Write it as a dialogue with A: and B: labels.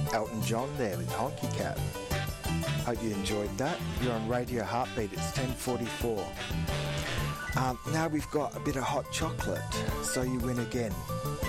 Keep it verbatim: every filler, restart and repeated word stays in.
A: Elton John there with Honky Cat. Hope you enjoyed that. You're on Radio Heartbeat. It's ten forty-four. Um, now we've got a bit of hot chocolate, so you win again.